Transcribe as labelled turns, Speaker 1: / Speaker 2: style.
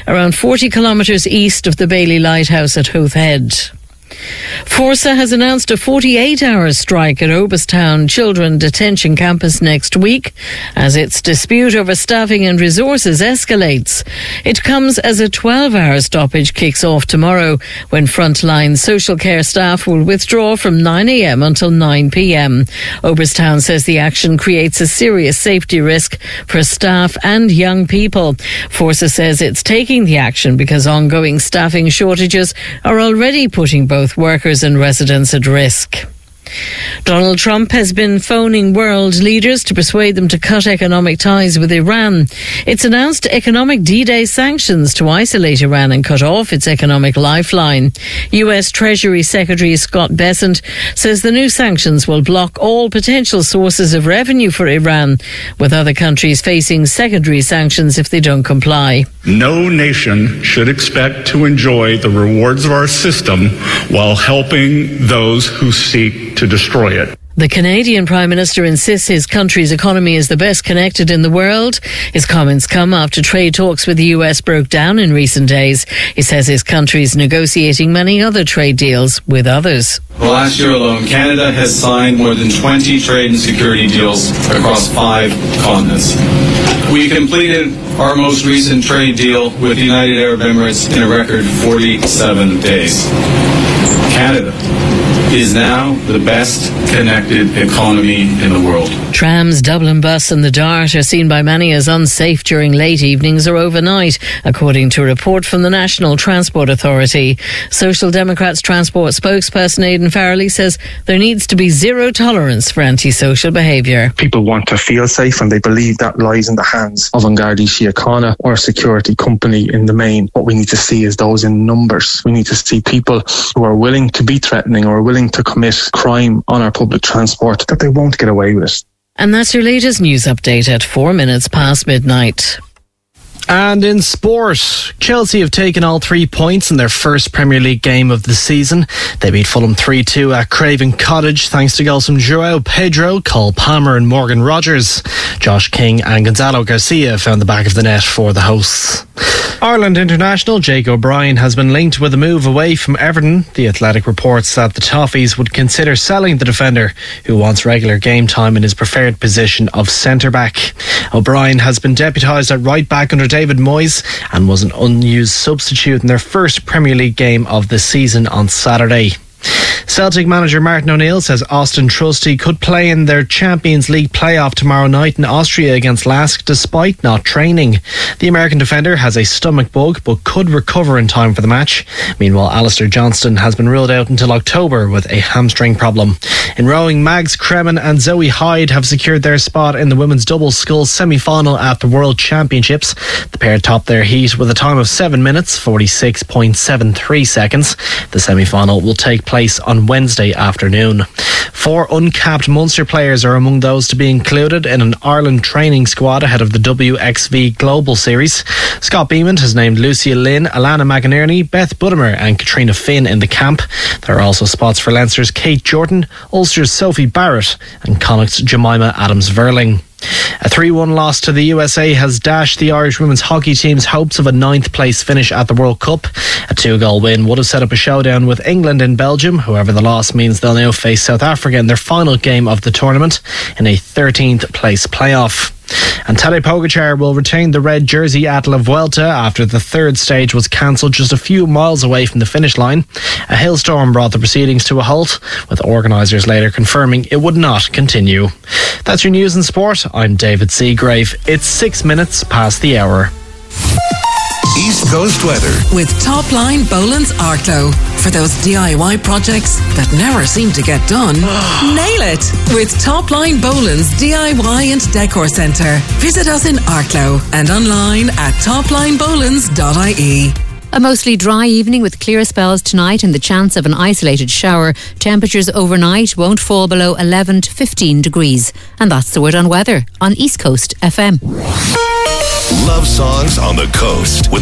Speaker 1: around 40 kilometres east of the Bailey Lighthouse at Howth Head. Forsa has announced a 48-hour strike at Obistown Children Detention Campus next week as its dispute over staffing and resources escalates. It comes as a 12-hour stoppage kicks off tomorrow when frontline social care staff will withdraw from 9 a.m. until 9 p.m. Obistown says the action creates a serious safety risk for staff and young people. Forsa says it's taking the action because ongoing staffing shortages are already putting both workers and residents at risk. Donald Trump has been phoning world leaders to persuade them to cut economic ties with Iran. It's announced economic D-Day sanctions to isolate Iran and cut off its economic lifeline. US Treasury Secretary Scott Bessent says the new sanctions will block all potential sources of revenue for Iran, with other countries facing secondary sanctions if they don't comply.
Speaker 2: No nation should expect to enjoy the rewards of our system while helping those who seek to destroy it.
Speaker 1: The Canadian Prime Minister insists his country's economy is the best connected in the world. His comments come after trade talks with the US broke down in recent days. He says his country is negotiating many other trade deals with others.
Speaker 3: Last year alone, Canada has signed more than 20 trade and security deals across 5 continents. We completed our most recent trade deal with the United Arab Emirates in a record 47 days. Canada is now the best connected economy in the world.
Speaker 1: Trams, Dublin Bus and the Dart are seen by many as unsafe during late evenings or overnight, according to a report from the National Transport Authority. Social Democrats transport spokesperson Aidan Farrelly says there needs to be zero tolerance for antisocial behaviour.
Speaker 4: People want to feel safe and they believe that lies in the hands of An Gardaí Síochána or a security company in the main. What we need to see is those in numbers. We need to see people who are willing to be threatening or willing to commit crime on our public transport, that they won't get away with it.
Speaker 1: And that's your latest news update at 4 minutes past midnight.
Speaker 5: And in sport, Chelsea have taken all 3 points in their first Premier League game of the season. They beat Fulham 3-2 at Craven Cottage thanks to goals from João Pedro, Cole Palmer and Morgan Rogers. Josh King and Gonzalo Garcia found the back of the net for the hosts. Ireland international Jake O'Brien has been linked with a move away from Everton. The Athletic reports that the Toffees would consider selling the defender, who wants regular game time in his preferred position of centre-back. O'Brien has been deputised at right-back under David Moyes and was an unused substitute in their first Premier League game of the season on Saturday. Celtic manager Martin O'Neill says Austin Trusty could play in their Champions League playoff tomorrow night in Austria against Lask despite not training. The American defender has a stomach bug but could recover in time for the match. Meanwhile, Alistair Johnston has been ruled out until October with a hamstring problem. In rowing, Mags Kremen and Zoe Hyde have secured their spot in the women's doubles sculls semi-final at the World Championships. The pair topped their heat with a time of 7 minutes, 46.73 seconds. The semi-final will take place on Wednesday afternoon. 4 uncapped Munster players are among those to be included in an Ireland training squad ahead of the WXV Global Series. Scott Beamont has named Lucia Lynn, Alana McInerney, Beth Budimer and Katrina Finn in the camp. There are also spots for Leinster's Kate Jordan, Ulster's Sophie Barrett and Connacht's Jemima Adams-Verling. A 3-1 loss to the USA has dashed the Irish women's hockey team's hopes of a 9th place finish at the World Cup. A 2-goal win would have set up a showdown with England in Belgium. However, the loss means they'll now face South Africa in their final game of the tournament in a 13th place playoff. And Tadej Pogačar will retain the red jersey at La Vuelta after the third stage was cancelled just a few miles away from the finish line. A hailstorm brought the proceedings to a halt, with organisers later confirming it would not continue. That's your news and sport. I'm David Seagrave. It's 6 minutes past the hour.
Speaker 6: East Coast weather
Speaker 7: with Topline Boland's Arklow. For those DIY projects that never seem to get done, nail it with Topline Boland's DIY and Decor Centre. Visit us in Arklow and online at toplinebolands.ie.
Speaker 8: A mostly dry evening with clear spells tonight and the chance of an isolated shower. Temperatures overnight won't fall below 11 to 15 degrees. And that's the word on weather on East Coast FM.
Speaker 6: Love songs on the coast with